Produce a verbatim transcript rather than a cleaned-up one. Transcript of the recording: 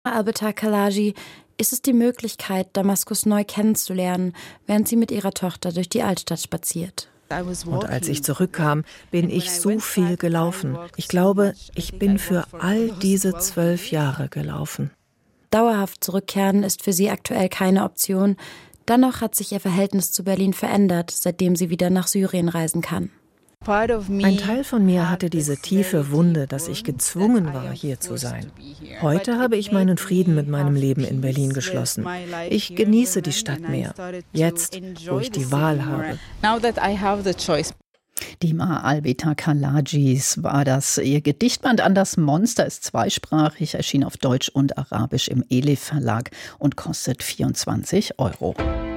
Alberta Kalaji ist es die Möglichkeit, Damaskus neu kennenzulernen, während sie mit ihrer Tochter durch die Altstadt spaziert. Und als ich zurückkam, bin ich so viel gelaufen. Ich glaube, ich bin für all diese zwölf Jahre gelaufen. Dauerhaft zurückkehren ist für sie aktuell keine Option. Dennoch hat sich ihr Verhältnis zu Berlin verändert, seitdem sie wieder nach Syrien reisen kann. Ein Teil von mir hatte diese tiefe Wunde, dass ich gezwungen war, hier zu sein. Heute habe ich meinen Frieden mit meinem Leben in Berlin geschlossen. Ich genieße die Stadt mehr, jetzt, wo ich die Wahl habe. Dima Alberta Kalajis war das. Ihr Gedichtband An das Monster ist zweisprachig, erschien auf Deutsch und Arabisch im Elif Verlag und kostet vierundzwanzig Euro.